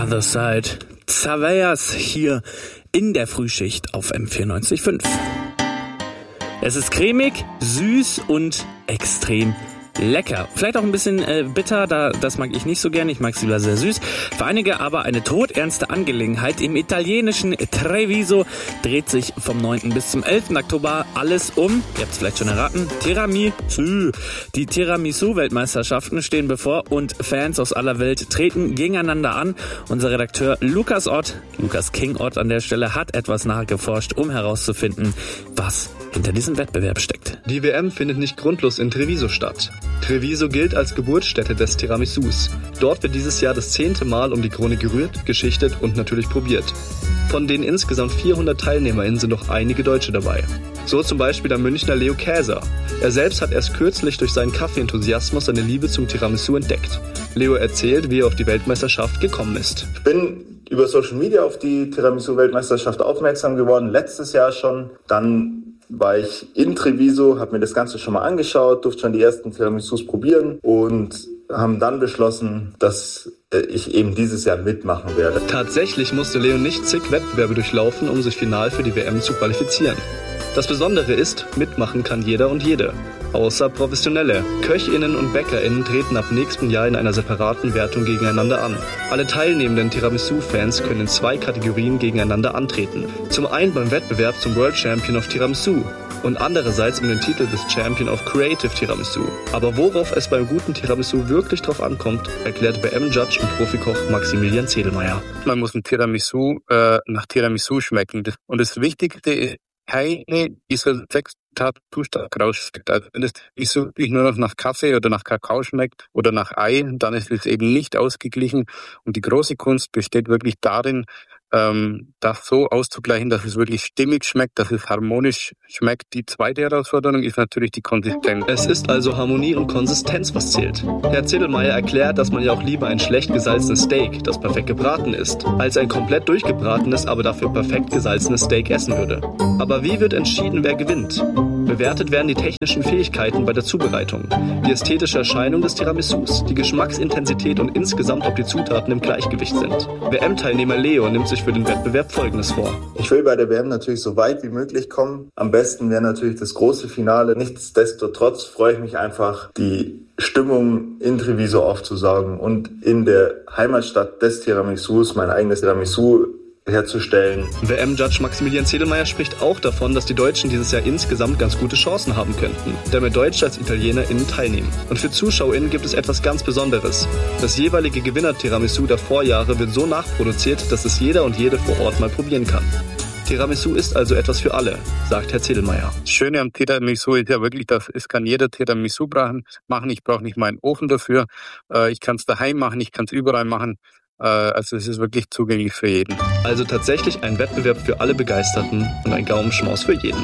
Other Side. Zavayas hier in der Frühschicht auf M94.5. Es ist cremig, süß und extrem lecker. Vielleicht auch ein bisschen bitter, das mag ich nicht so gerne. Ich mag es lieber sehr süß. Für einige aber eine todernste Angelegenheit. Im italienischen Treviso dreht sich vom 9. bis zum 11. Oktober alles um, ihr habt es vielleicht schon erraten, Tiramisu. Die Tiramisu-Weltmeisterschaften stehen bevor und Fans aus aller Welt treten gegeneinander an. Unser Redakteur Lukas King Ott an der Stelle, hat etwas nachgeforscht, um herauszufinden, was hinter diesem Wettbewerb steckt. Die WM findet nicht grundlos in Treviso statt. Treviso gilt als Geburtsstätte des Tiramisus. Dort wird dieses Jahr das 10. Mal um die Krone gerührt, geschichtet und natürlich probiert. Von den insgesamt 400 TeilnehmerInnen sind noch einige Deutsche dabei. So zum Beispiel der Münchner Leo Käser. Er selbst hat erst kürzlich durch seinen Kaffee-Enthusiasmus seine Liebe zum Tiramisu entdeckt. Leo erzählt, wie er auf die Weltmeisterschaft gekommen ist. Ich bin über Social Media auf die Tiramisu-Weltmeisterschaft aufmerksam geworden, letztes Jahr schon. Dann war ich in Treviso, habe mir das Ganze schon mal angeschaut, durfte schon die ersten Tiramisus probieren und haben dann beschlossen, dass ich eben dieses Jahr mitmachen werde. Tatsächlich musste Leo nicht zig Wettbewerbe durchlaufen, um sich final für die WM zu qualifizieren. Das Besondere ist, mitmachen kann jeder und jede. Außer Professionelle. KöchInnen und BäckerInnen treten ab nächstem Jahr in einer separaten Wertung gegeneinander an. Alle teilnehmenden Tiramisu-Fans können in 2 Kategorien gegeneinander antreten. Zum einen beim Wettbewerb zum World Champion of Tiramisu und andererseits um den Titel des Champion of Creative Tiramisu. Aber worauf es beim guten Tiramisu wirklich drauf ankommt, erklärt WM-Judge und Profikoch Maximilian Zedelmeier. Man muss ein Tiramisu nach Tiramisu schmecken. Und das Wichtigste ist, keine dieser 6 Zutat rausschmeckt. Also wenn es nicht so wirklich nur noch nach Kaffee oder nach Kakao schmeckt oder nach Ei, dann ist es eben nicht ausgeglichen. Und die große Kunst besteht wirklich darin, das so auszugleichen, dass es wirklich stimmig schmeckt, dass es harmonisch schmeckt. Die zweite Herausforderung ist natürlich die Konsistenz. Es ist also Harmonie und Konsistenz, was zählt. Herr Zedelmeier erklärt, dass man ja auch lieber ein schlecht gesalzenes Steak, das perfekt gebraten ist, als ein komplett durchgebratenes, aber dafür perfekt gesalzenes Steak essen würde. Aber wie wird entschieden, wer gewinnt? Bewertet werden die technischen Fähigkeiten bei der Zubereitung, die ästhetische Erscheinung des Tiramisus, die Geschmacksintensität und insgesamt, ob die Zutaten im Gleichgewicht sind. WM-Teilnehmer Leo nimmt sich für den Wettbewerb Folgendes vor. Ich will bei der WM natürlich so weit wie möglich kommen. Am besten wäre natürlich das große Finale. Nichtsdestotrotz freue ich mich einfach, die Stimmung in Treviso aufzusaugen und in der Heimatstadt des Tiramisus mein eigenes Tiramisu herzustellen. WM-Judge Maximilian Zedelmeier spricht auch davon, dass die Deutschen dieses Jahr insgesamt ganz gute Chancen haben könnten, da mehr Deutsche als ItalienerInnen teilnehmen. Und für ZuschauerInnen gibt es etwas ganz Besonderes. Das jeweilige Gewinner-Tiramisu der Vorjahre wird so nachproduziert, dass es jeder und jede vor Ort mal probieren kann. Tiramisu ist also etwas für alle, sagt Herr Zedelmeier. Das Schöne am Tiramisu ist ja wirklich, dass es kann jeder Tiramisu machen. Ich brauche nicht meinen Ofen dafür. Ich kann es daheim machen, ich kann es überall machen. Also es ist wirklich zugänglich für jeden. Also tatsächlich ein Wettbewerb für alle Begeisterten und ein Gaumenschmaus für jeden.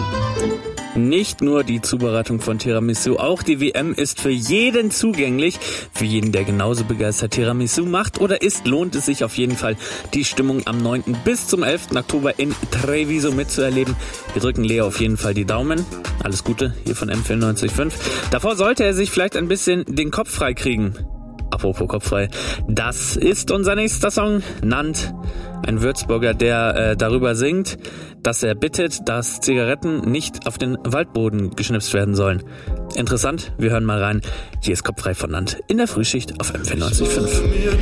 Nicht nur die Zubereitung von Tiramisu, auch die WM ist für jeden zugänglich. Für jeden, der genauso begeistert Tiramisu macht oder isst, lohnt es sich auf jeden Fall, die Stimmung am 9. bis zum 11. Oktober in Treviso mitzuerleben. Wir drücken Leo auf jeden Fall die Daumen. Alles Gute hier von M94.5. Davor sollte er sich vielleicht ein bisschen den Kopf frei kriegen. Apropos kopffrei, das ist unser nächster Song, Nant, ein Würzburger, der darüber singt, dass er bittet, dass Zigaretten nicht auf den Waldboden geschnipst werden sollen. Interessant, wir hören mal rein. Hier ist Kopffrei von Nant in der Frühschicht auf M94.5.